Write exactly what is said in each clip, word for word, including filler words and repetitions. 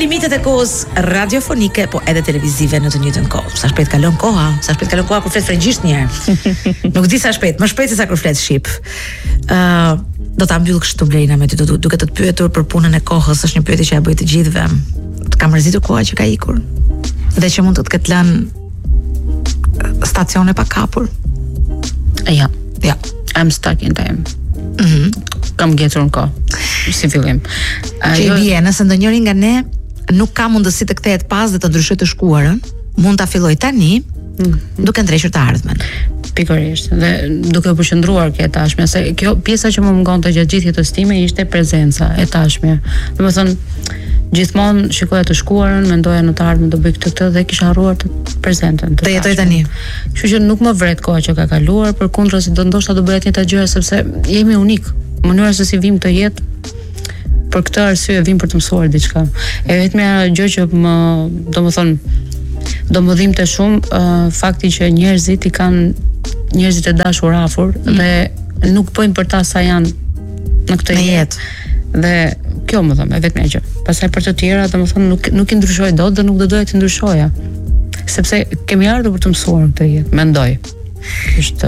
limitet e kohës radiofonike, po edhe televizive në të njëjtën kohë. Sa shpejt kalon koha, sa shpejt kalon koha kur flet frëngjisht një herë. Nuk di sa shpejt, më shpejt se sa kur flet shqip. Ë uh, do ta mbyll kështu Blerina me ty, do duke të të pyetur për punën e kohës, është një pyetje që ja bëj të gjithëve. Të ka mërzitur koha që ka ikur dhe që mund të të ketë lënë stacione pa kapur. Ja. Ja. I'm stuck in time. Mhm. Kam gjetur në kohë. Si fillim. Që i bie, nëse ndonjëri nga ne nuk ka mundësi të kthehet pas dhe të ndryshojë të shkuarën, mund ta filloj tani, mm-hmm. duke ndreshur të ardhmen. Pikërisht. Dhe duke u përqendruar ke tashme, se kjo pjesa që më mungonte gjatë gjithë jetës time ishte prezenca e tashme. Domethënë, gjithmonë shikoja të shkuarën, mendoja në të ardhmen do bëj këtë këtë dhe kisha harruar të prezentën. Të jetoj tani. Kështu që nuk më vret koha që ka kaluar, përkundrazi do ndoshta do bëja të njëjta gjëra sepse jemi unik. Mënyra se si vim këtë jetë, për këtë arsye vim për të mësuar diçka. E vetmja gjë që më, domethënë, do më dhimbte shumë uh, fakti që njerëzit i kanë njerëzit e dashur afër mm. dhe nuk bëjnë për ta sa janë në këtë jetë. jetë. Dhe kjo më thon, e vetmja gjë. Pastaj për të tjera, domethënë nuk nuk i ndryshoj dot dhe nuk do doja të ndryshoja. Sepse kemi ardhur për të mësuar këtë jetë, mendoj. Është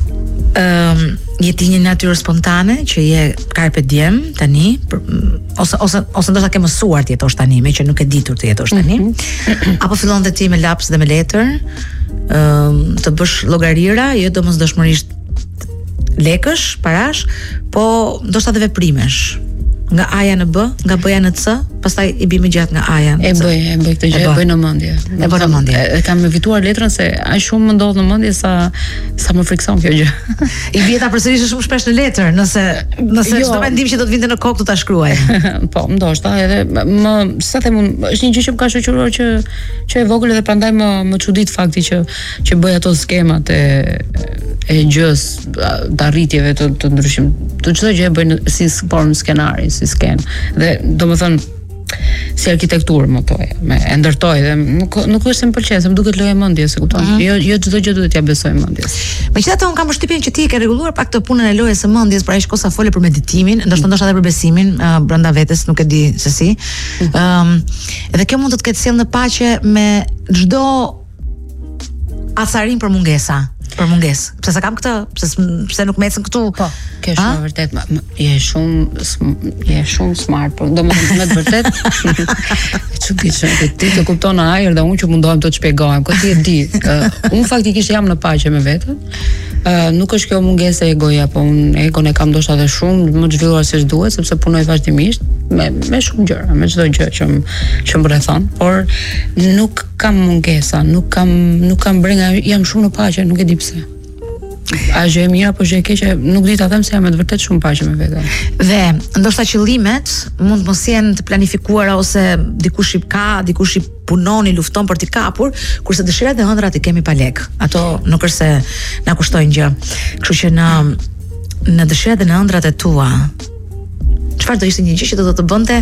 ëm um, jeti një natyrë spontane që je carpe diem tani për, ose ose ose ndoshta ke mësuar të jetosh tani me që nuk e ditur të jetosh tani mm-hmm. apo fillon dhe ti me laps dhe me letër ëm um, të bësh llogarira jo domosdoshmërisht lekësh parash po ndoshta edhe veprimesh nga A-ja në B, nga B-ja në C, pastaj i bimi gjatë nga A-ja në C. E bëj, e bëj këtë gjë, e bëj në mendje. E bëj në mendje. E kam evituar letrën se aq shumë më ndodh në mendje sa sa më frikson kjo gjë. I bie ta përsërisësh shumë shpesh në letër, nëse nëse çdo mendim që do të vinte në kokë do ta shkruaj. Po, ndoshta edhe më sa them unë, është një gjë që më ka shoqëruar që që e vogël edhe prandaj më më çudit fakti që që bëj ato skemat e e gjës të arritjeve të, të ndryshim të çdo gjë e bëj në, si formë skenari, si sken dhe domethënë si arkitekturë më thoj, me e ndërtoj dhe nuk nuk është se më pëlqen, se më duket lojë mendjes, e kupton? Mm-hmm. Jo jo çdo gjë duhet t'ia besoj mendjes. Megjithatë un kam përshtypjen që ti e ke rregulluar pak të punën e lojës së mendjes, pra ai shkosa fole për meditimin, ndoshta ndoshta edhe për besimin uh, brenda vetes, nuk e di se si. Ëm mm-hmm. um, edhe kjo mund të të ketë sjellë në paqe me çdo acarim për mungesa. Për mungesë. Pse sa kam këtë? Pse pse nuk mecën këtu? Po, kjo është me vërtet, ma, ma, je shumë je shumë smart, po domethënë me të vërtet. Çuditë, ti të kupton ajër dhe unë që mundohem të të shpjegohem, ko ti e di. Uh, unë faktikisht jam në paqe me veten. Uh, nuk është kjo mungesë e egoja, po unë egon e kam ndoshta edhe shumë më zhvilluar se ç'duhet, sepse punoj vazhdimisht me me shumë gjëra, me çdo gjë që m, që më rrethon, por nuk kam mungesa, nuk kam nuk kam brenga, jam shumë në paqe, nuk e di pse. A gjë e mirë apo gjë e keqe, nuk di ta them se jam me të vërtet shumë paqe me veten. Dhe ndoshta qëllimet mund mos jenë të planifikuara ose dikush i ka, dikush i punon, i lufton për t'i kapur, kurse dëshirat dhe ëndrat i kemi pa lek. Ato nuk është se na kushtojnë gjë. Kështu që në në dëshirat dhe në ëndrat e tua, çfarë do ishte një gjë që do të të bënte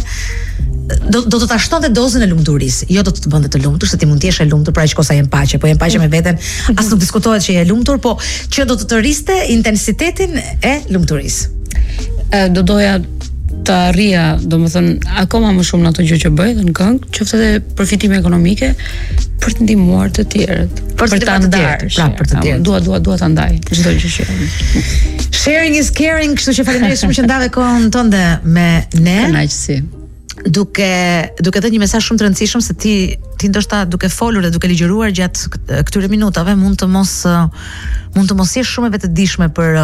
do do të ta shtonte dozën e lumturisë. Jo do të të bënte të lumtur, se ti mund të jesh e lumtur, pra aq kosa jem paqe, po jem paqe me veten, as nuk diskutohet që je e lumtur, po që do të të rriste intensitetin e lumturisë. E, do doja të arrija, domethënë akoma më shumë në ato gjë që bëj dhe në këngë, qoftë edhe përfitime ekonomike për të ndihmuar të tjerët, për, për ta ndarë, pra për të tjerët. Dua dua dua ta ndaj çdo gjë që sharing is caring, kështu që faleminderit shumë që ndave kohën tënde me ne. Kënaqësi. Duke duke dhënë një mesazh shumë të rëndësishëm se ti ti ndoshta duke folur dhe duke ligjëruar gjatë këtyre minutave mund të mos mund të mos jesh shumë e vetëdijshme për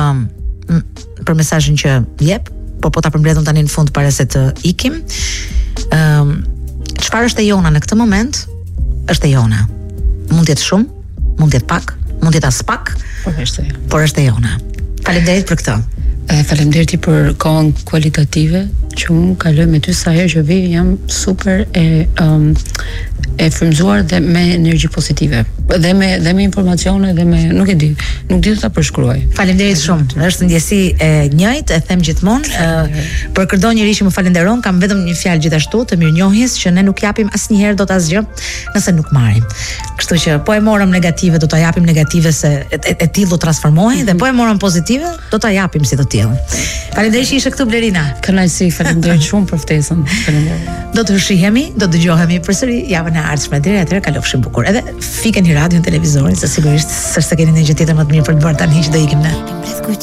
për mesazhin që jep, por po ta përmbledhëm tani në fund para se të ikim. Ëm um, çfarë është e jona në këtë moment? Është e jona. Mund të jetë shumë, mund të jetë pak, mund të jetë as pak, por është e jona. Por është e jona. Faleminderit për këtë. E faleminderit për kohën kualitative që unë kaloj me ty sa herë që vi, jam super e um, e frymzuar dhe me energji pozitive. Dhe me dhe me informacione dhe me nuk e di, nuk di të ta përshkruaj. Faleminderit shumë. Është ndjesi e njëjtë, e them gjithmonë. Uh, për çdo njeri që më falenderon, kam vetëm një fjalë gjithashtu të mirënjohjes që ne nuk japim asnjëherë dot asgjë nëse nuk marrim. Kështu që po e morëm negative, do ta japim negative se e, e, e tillë do transformohej, mm-hmm. dhe po e morëm pozitive, do ta japim si të tillë. Faleminderit që ishe këtu Blerina. Kënaqësi, faleminderit shumë për ftesën. Faleminderit. Do të shihemi, do të dëgjohemi përsëri javën e ardhshme. Deri atëherë kalofshi bukur. Edhe fikeni radion, televizorin, se sigurisht s'është se keni ndonjë gjë tjetër më të mirë për të bërë tani që do ikim ne.